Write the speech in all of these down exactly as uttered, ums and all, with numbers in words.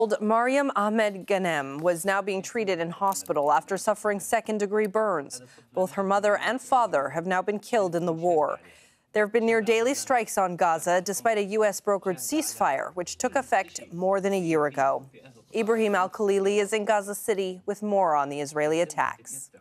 Mariam Ahmed Ghanem was now being treated in hospital after suffering second-degree burns. Both her mother and father have now been killed in the war. There have been near-daily strikes on Gaza, despite a U S-brokered ceasefire, which took effect more than a year ago. Ibrahim Al-Khalili is in Gaza City with more on the Israeli attacks.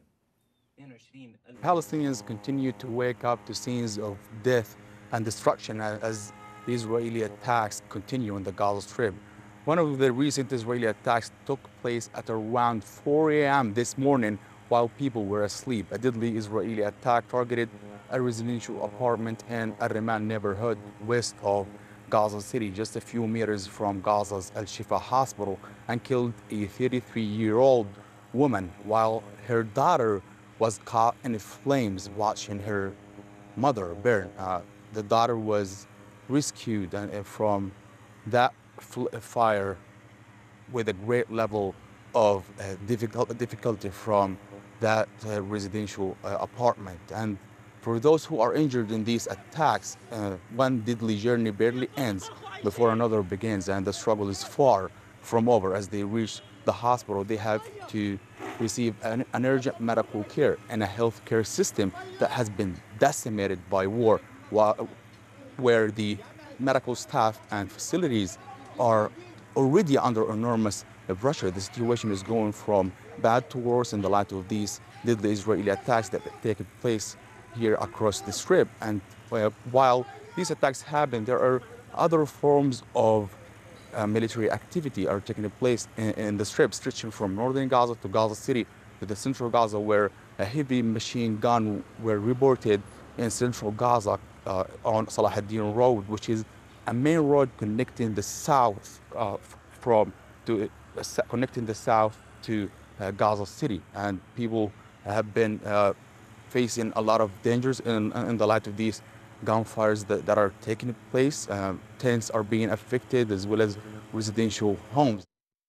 Palestinians continue to wake up to scenes of death and destruction as the Israeli attacks continue on the Gaza Strip. One of the recent Israeli attacks took place at around four A M this morning while people were asleep. A deadly Israeli attack targeted a residential apartment in Al-Riman neighborhood west of Gaza City, just a few meters from Gaza's Al-Shifa hospital, and killed a thirty-three-year-old woman while her daughter was caught in flames watching her mother burn. Uh, the daughter was rescued from that fire with a great level of uh, difficult, difficulty from that uh, residential uh, apartment. And for those who are injured in these attacks, uh, one deadly journey barely ends before another begins, and the struggle is far from over. As they reach the hospital, they have to receive an, an urgent medical care and a healthcare system that has been decimated by war, while, where the medical staff and facilities are already under enormous pressure. The situation is going from bad to worse in the light of these deadly Israeli attacks that take place here across the Strip. And uh, while these attacks happen, there are other forms of uh, military activity are taking place in, in the Strip, stretching from northern Gaza to Gaza City to the central Gaza, where a heavy machine gun were reported in central Gaza uh, on Salah ad-Din Road, which is a main road connecting the south uh, from to uh, connecting the south to uh, Gaza City, and people have been uh, facing a lot of dangers in, in the light of these gunfires that, that are taking place. Um, tents are being affected, as well as residential homes.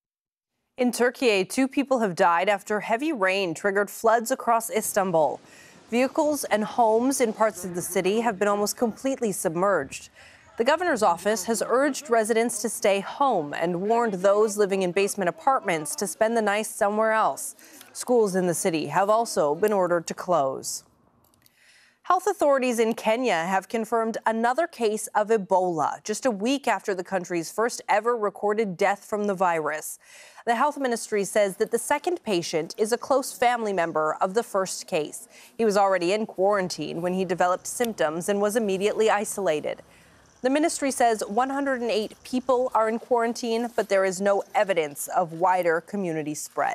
In Turkey, two people have died after heavy rain triggered floods across Istanbul. Vehicles and homes in parts of the city have been almost completely submerged. The governor's office has urged residents to stay home and warned those living in basement apartments to spend the night somewhere else. Schools in the city have also been ordered to close. Health authorities in Kenya have confirmed another case of Ebola, just a week after the country's first ever recorded death from the virus. The health ministry says that the second patient is a close family member of the first case. He was already in quarantine when he developed symptoms and was immediately isolated. The ministry says one hundred eight people are in quarantine, but there is no evidence of wider community spread.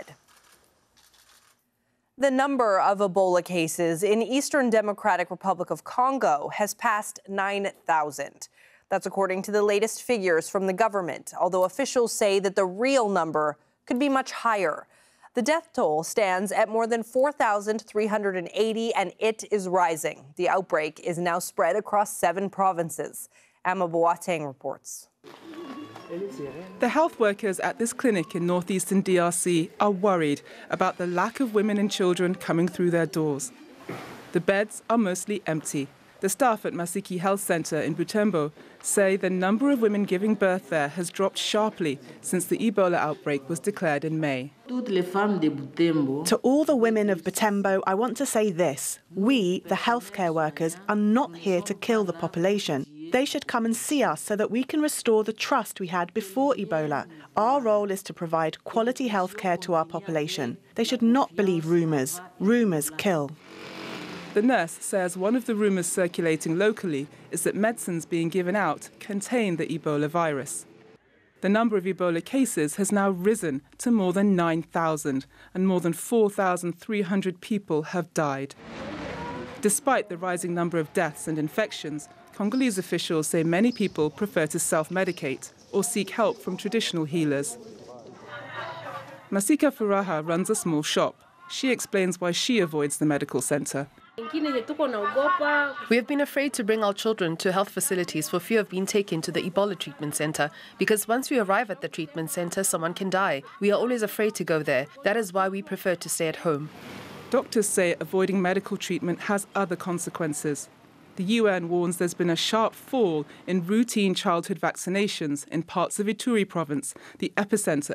The number of Ebola cases in Eastern Democratic Republic of Congo has passed nine thousand. That's according to the latest figures from the government, although officials say that the real number could be much higher. The death toll stands at more than four thousand three hundred eighty, and it is rising. The outbreak is now spread across seven provinces. Amma Boateng reports. The health workers at this clinic in northeastern D R C are worried about the lack of women and children coming through their doors. The beds are mostly empty. The staff at Masiki Health Center in Butembo say the number of women giving birth there has dropped sharply since the Ebola outbreak was declared in May. To all the women of Butembo, I want to say this. We, the healthcare workers, are not here to kill the population. They should come and see us so that we can restore the trust we had before Ebola. Our role is to provide quality healthcare to our population. They should not believe rumours. Rumours kill. The nurse says one of the rumours circulating locally is that medicines being given out contain the Ebola virus. The number of Ebola cases has now risen to more than nine thousand, and more than four thousand three hundred people have died. Despite the rising number of deaths and infections, Congolese officials say many people prefer to self-medicate or seek help from traditional healers. Masika Furaha runs a small shop. She explains why she avoids the medical center. We have been afraid to bring our children to health facilities for fear of being taken to the Ebola treatment center, because once we arrive at the treatment center, someone can die. We are always afraid to go there. That is why we prefer to stay at home. Doctors say avoiding medical treatment has other consequences. The U N warns there's been a sharp fall in routine childhood vaccinations in parts of Ituri province, the epicenter